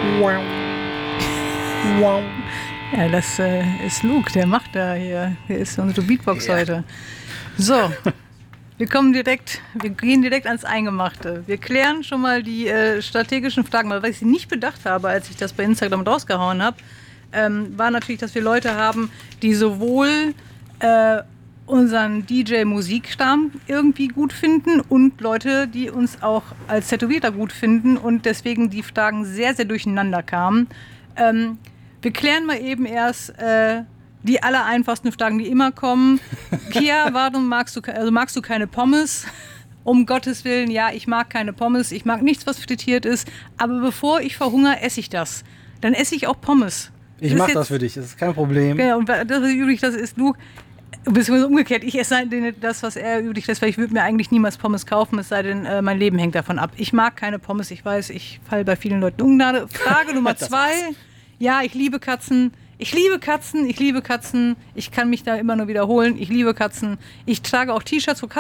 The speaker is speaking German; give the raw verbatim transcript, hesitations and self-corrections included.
Wow. Wow. Ja, das äh, ist Luke, der macht da hier. Der ist unsere Beatbox ja. heute. So, wir kommen direkt, wir gehen direkt ans Eingemachte. Wir klären schon mal die äh, strategischen Fragen, weil was ich nicht bedacht habe, als ich das bei Instagram rausgehauen habe, ähm, war natürlich, dass wir Leute haben, die sowohl äh, unseren D J-Musikstamm irgendwie gut finden und Leute, die uns auch als Tätowierer gut finden und deswegen die Fragen sehr, sehr durcheinander kamen. Ähm, wir klären mal eben erst äh, die allereinfachsten Fragen, die immer kommen. Kia, warum magst du, also magst du keine Pommes? Um Gottes Willen, ja, ich mag keine Pommes, ich mag nichts, was frittiert ist, aber bevor ich verhungere, esse ich das. Dann esse ich auch Pommes. Ich mach das für dich, das ist kein Problem. Genau, und das ist übrig, das ist Luke. Beziehungsweise umgekehrt, ich esse das, was er übrig lässt, weil ich würde mir eigentlich niemals Pommes kaufen, es sei denn, äh, mein Leben hängt davon ab. Ich mag keine Pommes, ich weiß, ich falle bei vielen Leuten in Ungnade. Frage Nummer zwei. Ja, ich liebe Katzen. Ich liebe Katzen, ich liebe Katzen. Ich kann mich da immer nur wiederholen. Ich liebe Katzen. Ich trage auch T-Shirts, wo Katzen